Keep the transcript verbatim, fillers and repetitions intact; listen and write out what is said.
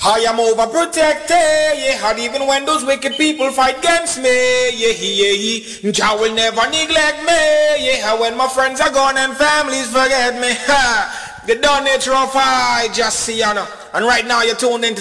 I am overprotected, yeah, and even when those wicked people fight against me, yeah, yeah, yeah, Jah will never neglect me, yeah, when my friends are gone and families forget me, ha, the done nature of I just see, you know, and right now you're tuned into